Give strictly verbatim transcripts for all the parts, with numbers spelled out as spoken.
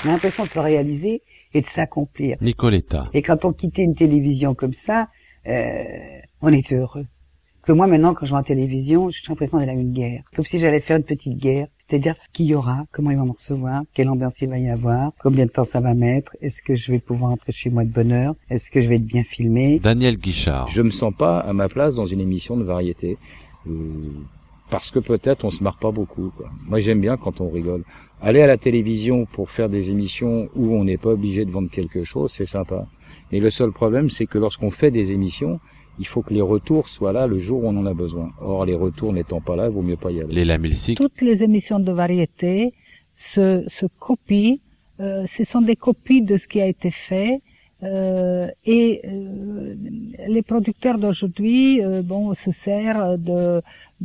On a l'impression de se réaliser et de s'accomplir. Nicoletta. Et quand on quittait une télévision comme ça, euh, on était heureux. Que moi, maintenant, quand je vois en télévision, j'ai l'impression d'aller à une guerre. Comme si j'allais faire une petite guerre. C'est-à-dire, qui y aura, comment ils vont me recevoir, quelle ambiance il va y avoir, combien de temps ça va mettre, est-ce que je vais pouvoir rentrer chez moi de bonne heure, est-ce que je vais être bien filmé. Daniel Guichard. Je me sens pas à ma place dans une émission de variété. Euh, parce que peut-être on se marre pas beaucoup, quoi. Moi, j'aime bien quand on rigole. Aller à la télévision pour faire des émissions où on n'est pas obligé de vendre quelque chose, c'est sympa. Mais le seul problème, c'est que lorsqu'on fait des émissions, il faut que les retours soient là le jour où on en a besoin. Or, les retours n'étant pas là, il vaut mieux pas y aller. Léla Milsic. Toutes les émissions de variété se, se copient. Euh, ce sont des copies de ce qui a été fait. Euh, et euh, les producteurs d'aujourd'hui, euh, bon, se servent de,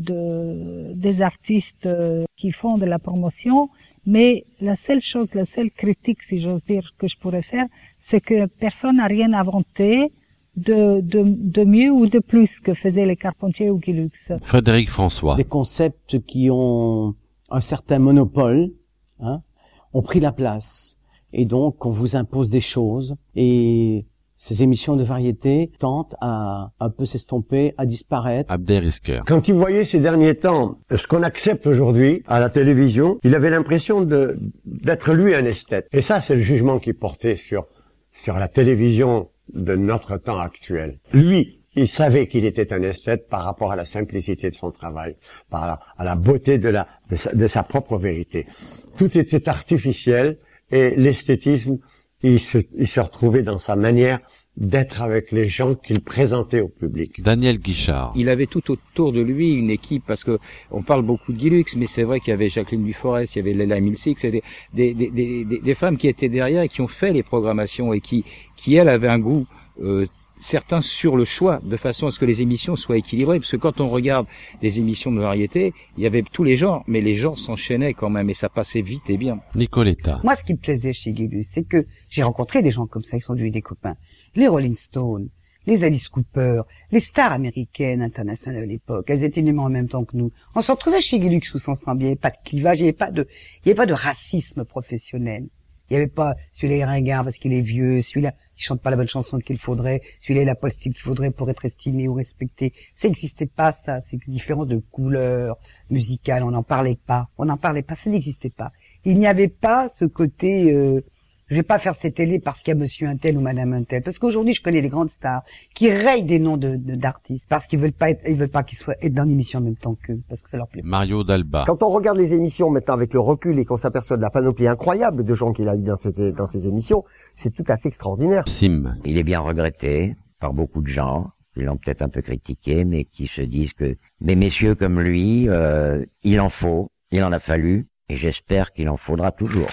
de des artistes qui font de la promotion. Mais la seule chose, la seule critique, si j'ose dire, que je pourrais faire, c'est que personne n'a rien inventé de, de, de mieux ou de plus que faisaient les Carpentier ou Guilux. Frédéric François. Des concepts qui ont un certain monopole, hein, ont pris la place. Et donc, on vous impose des choses. Et ces émissions de variété tentent à un peu s'estomper, à disparaître. Abderrezker. Quand il voyait ces derniers temps ce qu'on accepte aujourd'hui à la télévision, il avait l'impression de d'être lui un esthète. Et ça, c'est le jugement qu'il portait sur sur la télévision de notre temps actuel. Lui, il savait qu'il était un esthète par rapport à la simplicité de son travail, par la, à la beauté de la de sa, de sa propre vérité. Tout était artificiel et l'esthétisme, il se, il se retrouvait dans sa manière d'être avec les gens qu'il présentait au public. Daniel Guichard. Il avait tout autour de lui une équipe, parce que on parle beaucoup de Guilux, mais c'est vrai qu'il y avait Jacqueline Duforest, il y avait Léla Milsic, c'était des, des, des, des, des femmes qui étaient derrière et qui ont fait les programmations et qui, qui elles avaient un goût, euh, certains sur le choix, de façon à ce que les émissions soient équilibrées, parce que quand on regarde des émissions de variété, il y avait tous les genres, mais les genres s'enchaînaient quand même et ça passait vite et bien. Nicoletta. Moi, ce qui me plaisait chez Guilux, c'est que j'ai rencontré des gens comme ça, qui sont devenus des copains. Les Rolling Stones, les Alice Cooper, les stars américaines, internationales à l'époque, elles étaient nées en même temps que nous. On se retrouvait chez Guilux tous ensemble, il n'y avait pas de clivage, il n'y avait pas de, il n'y avait pas de racisme professionnel. Il n'y avait pas celui-là est ringard parce qu'il est vieux, celui-là il chante pas la bonne chanson qu'il faudrait, celui-là il a pas le style qu'il faudrait pour être estimé ou respecté. Ça n'existait pas, ça. C'est différent de couleurs musicales. On n'en parlait pas. On n'en parlait pas. Ça n'existait pas. Il n'y avait pas ce côté, euh, je vais pas faire cette télé parce qu'il y a monsieur un tel ou madame un tel. Parce qu'aujourd'hui, je connais les grandes stars qui rayent des noms de, de d'artistes parce qu'ils veulent pas être, ils veulent pas qu'ils soient être dans l'émission en même temps qu'eux, parce que ça leur plaît. Mario Dalba. Quand on regarde les émissions maintenant avec le recul et qu'on s'aperçoit de la panoplie incroyable de gens qu'il a eu dans ces, dans ces émissions, c'est tout à fait extraordinaire. Sim. Il est bien regretté par beaucoup de gens, qui l'ont peut-être un peu critiqué, mais qui se disent que des messieurs comme lui, euh, il en faut, il en a fallu, et j'espère qu'il en faudra toujours.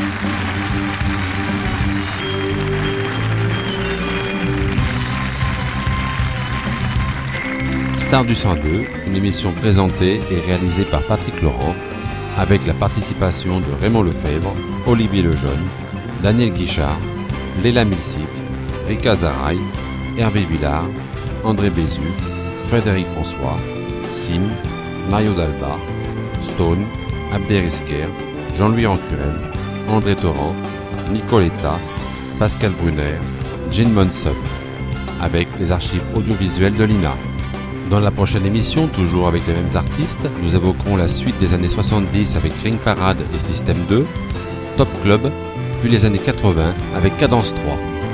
Star du cent deux, une émission présentée et réalisée par Patrick Laurent, avec la participation de Raymond Lefebvre, Olivier Lejeune, Daniel Guichard, Léla Milsic, Rika Zaraï, Hervé Villard, André Bézu, Frédéric François, Sim, Mario Dalba, Stone, Abderrezker, Jean-Louis Ancurel, André Torrent, Nicoletta, Pascal Brunner, Jean Monson, avec les archives audiovisuelles de l'I N A. Dans la prochaine émission, toujours avec les mêmes artistes, nous évoquerons la suite des années soixante-dix avec Ring Parade et Système deux, Top Club, puis les années quatre-vingts avec Cadence trois.